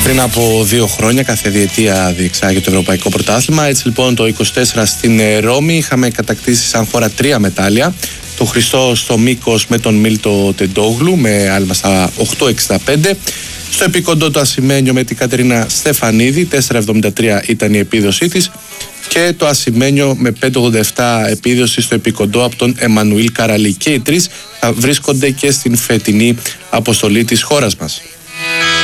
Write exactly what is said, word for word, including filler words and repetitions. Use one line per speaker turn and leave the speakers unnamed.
Πριν από δύο χρόνια, κάθε διετία διεξάγει το Ευρωπαϊκό Πρωτάθλημα. Έτσι λοιπόν το είκοσι τέσσερα στην Ρώμη είχαμε κατακτήσει σαν χώρα τρία μετάλλια. Το χρυσό στο μήκος με τον Μίλτο Τεντόγλου με άλμα στα οκτώ εξήντα πέντε. Στο επίκοντο το ασημένιο με την Κατερίνα Στεφανίδη, τέσσερα εβδομήντα τρία ήταν η επίδοσή της. Και το ασημένιο με πέντε ογδόντα επτά επίδοση στο επίκοντο από τον Εμμανουήλ Καραλή. Και οι τρεις θα βρίσκονται και στην φετινή αποστολή της χώρας μας.